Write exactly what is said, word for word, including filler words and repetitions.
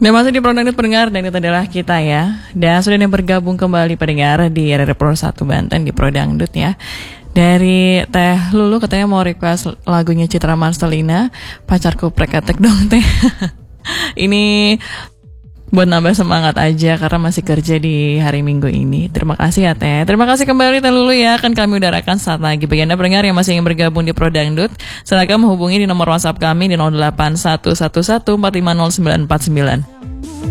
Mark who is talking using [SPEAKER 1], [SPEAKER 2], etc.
[SPEAKER 1] Dan masih di Prodangdut pendengar, dan itu adalah kita ya. Dan sudah yang bergabung kembali pendengar di R R Pro satu Banten di Prodangdut ya. Dari Teh Lulu katanya mau request lagunya Citra Marcelina, Pacarku Preketek dong Teh. Ini buat nambah semangat aja karena masih kerja di hari Minggu ini. Terima kasih ya Teh. Terima kasih kembali Teh Lulu ya. Kan kami udarakan saat lagi. Bagi Anda pendengar yang masih ingin bergabung di Prodangdut, silakan menghubungi di nomor WhatsApp kami di nol delapan satu satu satu empat lima nol sembilan empat sembilan.